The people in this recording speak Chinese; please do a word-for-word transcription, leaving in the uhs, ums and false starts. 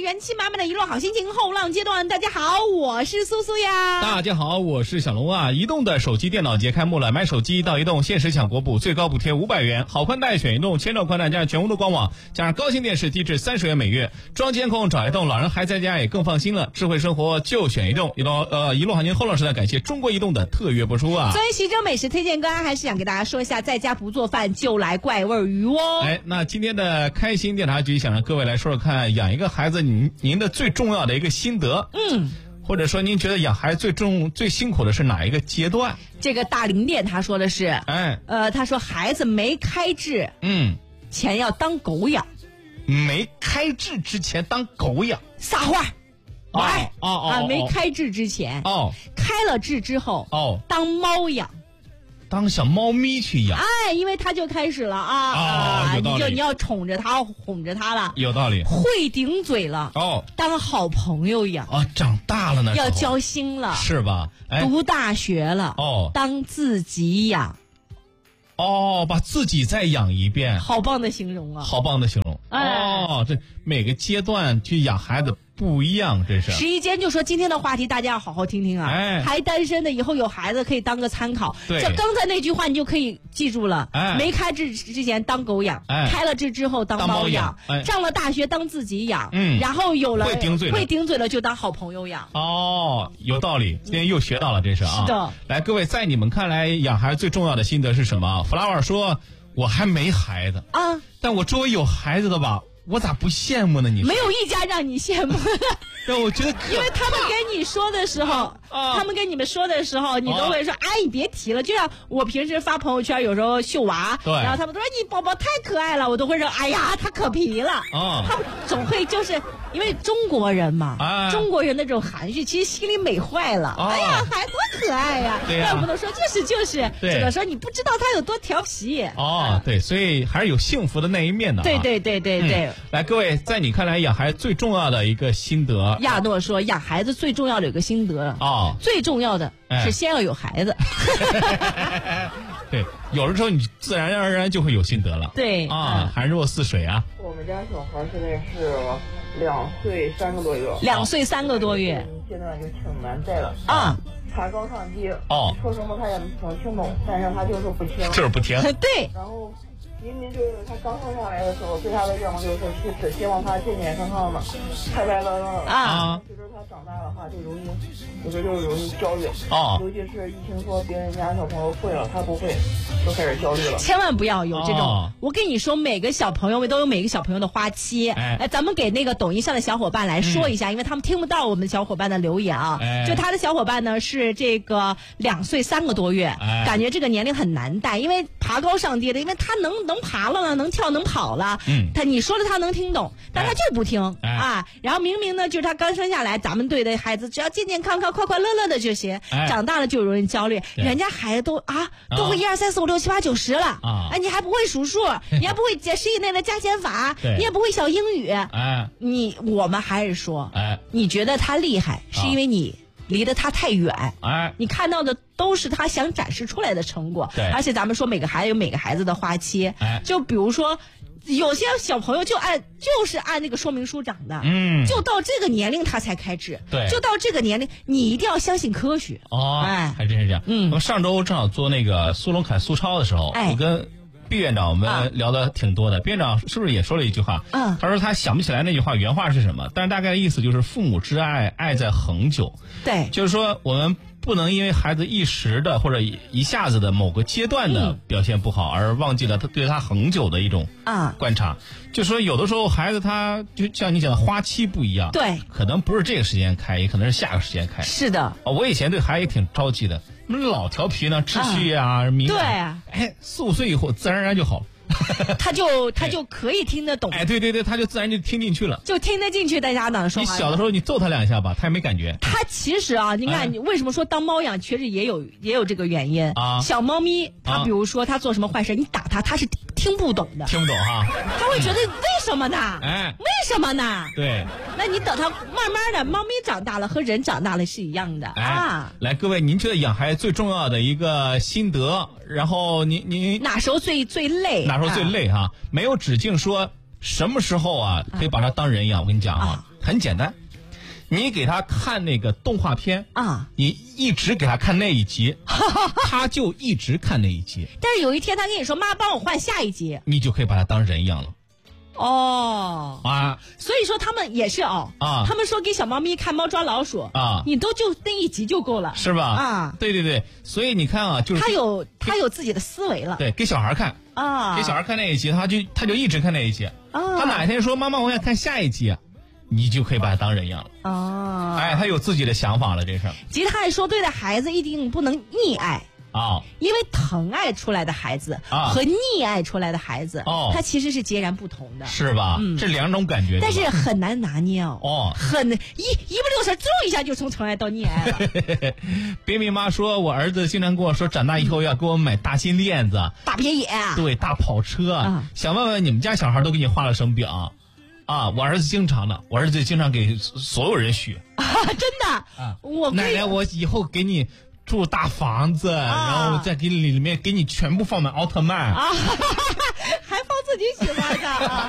元气满满的一路好心情后浪阶段。大家好，我是苏苏呀。 大家好，我是小龙啊。移动的手机电脑节开幕了，买手机到移动限时抢国补，最高补贴五百元，好宽带选移动，千兆宽带加上全屋的官网，加上高清电视低至三十元每月，装监控找移动，老人孩在家也更放心了。智慧生活就选移动，移动呃一路行情后浪时代，感谢中国移动的特约播出啊。 作为徐州美食推荐官，还是想给大家说一下，在家不做饭就来怪味鱼哦。 哎，那今天的开心调查局想让各位来说说看，养一个孩子您您的最重要的一个心得， 嗯， 或者说您觉得养孩子最重最辛苦的是哪一个阶段？ 这个大零店他说的是， 哎， 呃，他说孩子没开智， 嗯， 钱要当狗养， 没开智之前当狗养， 撒话。 哦哦哦啊，没开智之前哦， 开了智之后哦， 当猫养。 当小猫咪去养， 哎，因为他就开始了啊， 哦啊有道理你就你要宠着他，哄着他了， 有道理。 会顶嘴了， 哦， 当好朋友养， 哦，长大了呢， 要交心了， 是吧？哎， 读大学了， 哦， 当自己养， 哦，把自己再养一遍， 好棒的形容啊！ 好棒的形容。 哎、 哦，这每个阶段去养孩子不一样，这是。 十一间就说今天的话题，大家要好好听听啊！ 哎， 还单身的以后有孩子可以当个参考。 对， 这刚才那句话你就可以记住了。 哎， 没开智之前当狗养， 哎， 开了智之后当猫养， 哎， 上了大学当自己养， 嗯， 然后有了会顶嘴了， 会顶嘴了就当好朋友养。 哦，有道理，今天又学到了，这是啊。 是的。 来，各位，在你们看来，养孩子最重要的心得是什么？弗拉瓦说。我还没孩子啊， 但我周围有孩子的吧，我咋不羡慕呢？你没有一家让你羡慕的。 但我觉得， 因为他们跟你说的时候， 啊、 他们跟你们说的时候，你都会说：“哎、啊，你别提了。”就像我平时发朋友圈，有时候秀娃， 对， 然后他们都说你宝宝太可爱了，我都会说：“哎呀，他可皮了。” 啊， 他们总会就是因为中国人嘛， 啊、 中国人那种含蓄，其实心里美坏了。 啊、 哎呀，还多可爱呀！ 对呀、 啊，不能说就是就是，只能说你不知道他有多调皮。 哦，对，所以还是有幸福的那一面的、啊。 对对对对对、 嗯。来，各位，在你看来，养孩子最重要的一个心得， 亚诺说养孩子最重要的有个心得哦， 最重要的是先要有孩子。 哎、对，有的时候你自然而然就会有心得了。 对啊， 嗯、 含若似水啊。 我们家小孩现在是两岁三个多月。 两岁三个多月。 现在就挺难带了啊。 爬高上低， 哦， 说什么他也能听懂，但是他就是不听， 就是不听。 对。 然后明明就是他刚生下来的时候，对他的愿望就是是只希望他健健康康的、快快乐乐的啊。 随着他长大的话，就容易，有时候就容易焦虑。 哦。 尤其是一听说别人家小朋友会了，他不会，就开始焦虑了。 千万不要有这种， 哦、 我跟你说，每个小朋友都有每个小朋友的花期。 哎， 哎咱们给那个抖音上的小伙伴来说一下，嗯、因为他们听不到我们小伙伴的留言啊。 哎、 就他的小伙伴呢是这个两岁三个多月， 哎、 感觉这个年龄很难带，因为爬高上低的，因为他能能爬了呢，能跳能跑了。 嗯， 他你说的他能听懂，但他就不听、 哎、 啊。然后明明呢，就是他刚生下来，咱们对的孩子只要健健康康、快快乐乐的就行。 哎、 长大了就容易焦虑，人家孩子都啊都会一二三四五六七八九十了啊， 哎，你还不会数数，你还不会解十以内的加减法，你也不会小英语， 哎， 你我们还是说， 哎， 你觉得他厉害，是因为你离得他太远， 哎， 你看到的都是他想展示出来的成果， 对， 而且咱们说每个孩子有每个孩子的花期， 哎， 就比如说。有些小朋友就按就是按那个说明书长的， 嗯， 就到这个年龄他才开智， 对， 就到这个年龄，你一定要相信科学哦， 哎， 还真是这样。 嗯， 我上周正好做那个苏龙凯苏超的时候， 哎， 我跟毕院长我们聊的挺多的。毕院长是不是也说了一句话？ 嗯， 他说他想不起来那句话原话是什么，但是大概的意思就是父母之爱，爱在恒久。 对， 就是说我们不能因为孩子一时的或者一下子的某个阶段的表现不好，嗯、而忘记了他对他恒久的一种啊观察。就说有的时候孩子他就像你讲的花期不一样， 对， 可能不是这个时间开，也可能是下个时间开。 是的， 哦，我以前对孩子也挺着急的，老调皮呢，秩序啊，啊敏感， 对啊， 哎，四五岁以后自然而然就好了。 他就他就可以听得懂， 哎，对对对，他就自然就听进去了， 就听得进去在家长说话。你小的时候你揍他两下吧，他也没感觉。 他其实啊，你看，你为什么说当猫养，确实也有也有这个原因啊。 小猫咪，它比如说它做什么坏事，你打它，它是听不懂的， 听不懂哈， 他会觉得为什么呢？ 哎， 为什么呢？ 对， 那你等它慢慢的，猫咪长大了和人长大了是一样的、 哎、 啊。 来，各位，您觉得养孩子最重要的一个心得，然后您您哪时候最最累？ 哪时候最累哈？啊、没有止境说什么时候啊可以把他当人养？我跟你讲啊， 啊很简单，你给他看那个动画片啊， 你一直给他看那一集，他就一直看那一集。 但是有一天他跟你说妈帮我换下一集， 你就可以把他当人养了。 哦啊， 所以说他们也是哦啊， 他们说给小猫咪看猫抓老鼠啊， 你都就那一集就够了， 是吧？ 啊， 对对对，所以你看啊，就是他有他有自己的思维了。 对，给小孩看啊， 给小孩看那一集，他就他就一直看那一集。 啊， 他哪天说妈妈我想看下一集，你就可以把他当人养了。 哦， 哎，他有自己的想法了，这是。 吉他爱说，对待孩子一定不能溺爱。 啊， 因为疼爱出来的孩子啊和溺爱出来的孩子， 哦， 它其实是截然不同的， 是吧？嗯，这两种感觉， 但是很难拿捏哦。 哦， 很一一不留神，嗖一下就从疼爱到溺爱了。 别米妈说，我儿子经常跟我说，长大以后要给我买大金链子、 大别野， 对，大跑车。 啊、 想问问你们家小孩都给你画了什么饼啊？我儿子经常的，我儿子经常给所有人许。 啊，真的？ 啊， 我奶奶，我以后给你住大房子，啊、然后再给里面给你全部放满奥特曼， 啊，还放自己喜欢的啊。